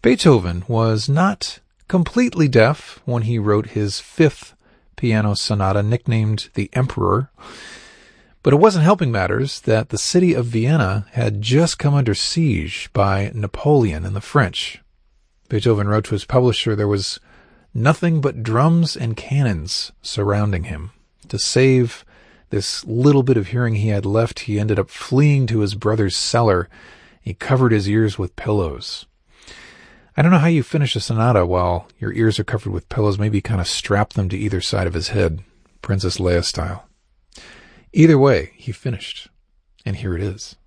Beethoven was not completely deaf when he wrote his fifth piano sonata, nicknamed the Emperor. But it wasn't helping matters that the city of Vienna had just come under siege by Napoleon and the French. Beethoven wrote to his publisher there was nothing but drums and cannons surrounding him. To save this little bit of hearing he had left, he ended up fleeing to his brother's cellar. He covered his ears with pillows. I don't know how you finish a sonata while your ears are covered with pillows. Maybe kind of strap them to either side of his head, Princess Leia style. Either way, he finished. And here it is.